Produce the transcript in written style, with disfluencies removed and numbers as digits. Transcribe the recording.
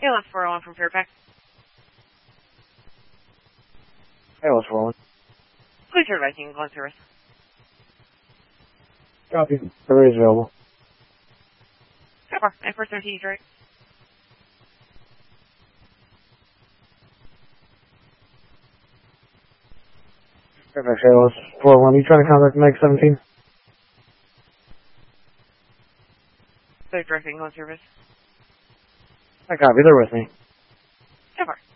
ALS 401 from Fairfax. ALS 401. Please hear advising on service. Copy. Everybody's available. So far, and first MT, Detroit. Fairfax ALS 401. Are you trying to contact Meg 17? So directing on service. I copy. They're with me. So far.